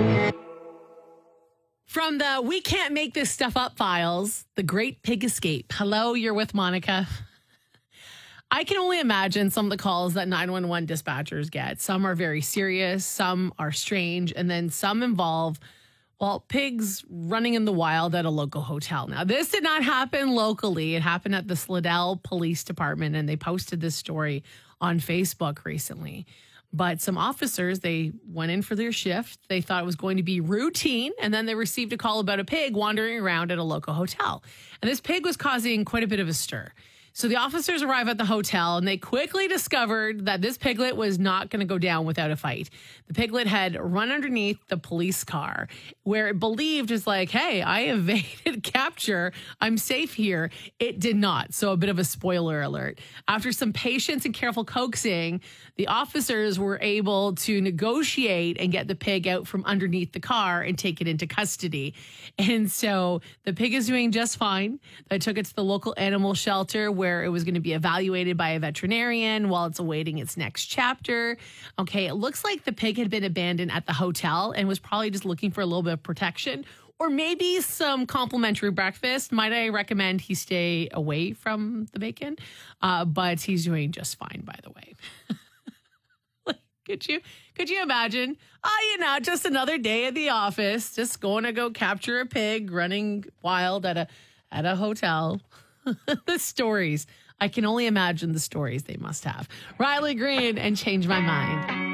From the We Can't Make This Stuff Up files, The Great Pig Escape. Hello, you're with Monica. I can only imagine some of the calls that 911 dispatchers get. Some are very serious, some are strange, and then some involve, well, pigs running in the wild at a local hotel. Now, this did not happen locally. It happened at the Slidell Police Department, and they posted this story on Facebook recently. But some officers, they went in for their shift. They thought it was going to be routine. And then they received a call about a pig wandering around at a local hotel. And this pig was causing quite a bit of a stir. So the officers arrive at the hotel and they quickly discovered that this piglet was not going to go down without a fight. The piglet had run underneath the police car where it believed is like, hey, I evaded capture. I'm safe here. It did not. So a bit of a spoiler alert. After some patience and careful coaxing, the officers were able to negotiate and get the pig out from underneath the car and take it into custody. And so the pig is doing just fine. I took it to the local animal shelter where it was going to be evaluated by a veterinarian while it's awaiting its next chapter. Okay, it looks like the pig had been abandoned at the hotel and was probably just looking for a little bit of protection or maybe some complimentary breakfast. Might I recommend he stay away from the bacon? But he's doing just fine, by the way. Could you imagine? Just another day at the office, just going to go capture a pig running wild at a hotel. The stories. I can only imagine the stories they must have. Riley Green and Change My Mind.